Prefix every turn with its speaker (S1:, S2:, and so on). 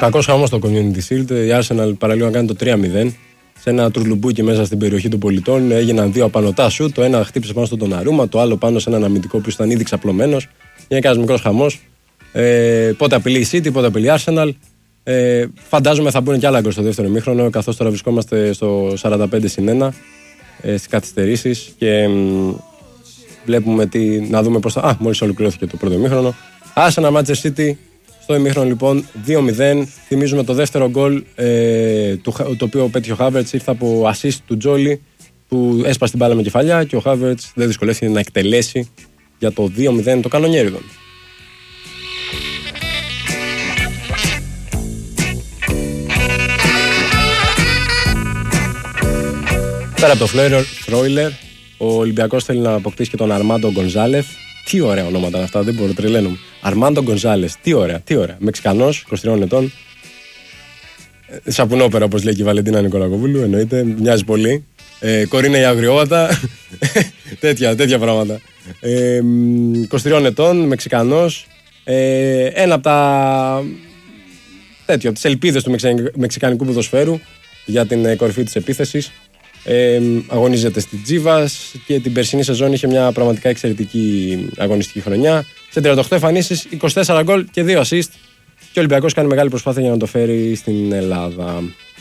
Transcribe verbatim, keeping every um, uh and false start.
S1: Κακός χαμός στο Community Shield. Η Arsenal παραλίγο να κάνει το τρία μηδέν. Σε ένα τουρλουμπούκι μέσα στην περιοχή των πολιτών έγιναν δύο απανωτά σου. Το ένα χτύπησε πάνω στον Ντοναρούμα, το άλλο πάνω σε έναν αμυντικό που ήταν ήδη ξαπλωμένος. Είναι ένας μικρός χαμός. Ε, πότε απειλεί η City, πότε απειλεί η Arsenal. Ε, φαντάζομαι θα μπουν και άλλα γκολ στο δεύτερο ημίχρονο, καθώς τώρα βρισκόμαστε στο σαράντα πέντε συν ένα ε, στις καθυστερήσεις και μ, βλέπουμε τι, να δούμε πώς θα. Α, μόλις ολοκληρώθηκε το πρώτο ημίχρονο. Arsenal Manchester City. Στο ημίχρονο λοιπόν δύο μηδέν. Θυμίζουμε το δεύτερο γκολ ε, το, το οποίο πέτυχε ο Havertz ήρθε από assist του Τζόλι που έσπασε την μπάλα με κεφαλιά και ο Havertz δεν δυσκολεύτηκε να εκτελέσει για το δύο μηδέν το κανονιέριδον. Πέρα από το Φρόιλερ, ο Ολυμπιακός θέλει να αποκτήσει και τον Αρμάντο Γκονζάλεθ. Τι ωραία ονόματα είναι αυτά, δεν μπορώ, τρελαίνομαι. Αρμάντο Γκονζάλεθ, τι ωραία, τι ωραία. Μεξικανός, είκοσι τριών ετών. Σαπουνόπερα, όπως λέει και η Βαλεντίνα Νικολακοπούλου, εννοείται, μοιάζει πολύ. Ε, κορίνα για αγριώματα, τέτοια, τέτοια πράγματα. Ε, είκοσι τριών ετών, Μεξικανός. Ε, ένα από τα. τέτοιο, από τις ελπίδες του μεξικανικού ποδοσφαίρου για την κορυφή της επίθεσης. Ε, αγωνίζεται στη Τζίβας και την περσινή σεζόν είχε μια πραγματικά εξαιρετική αγωνιστική χρονιά. Σε τριάντα οκτώ εμφανίσεις, είκοσι τέσσερα γκολ και δύο assist. Και ο Ολυμπιακός κάνει μεγάλη προσπάθεια για να το φέρει στην Ελλάδα.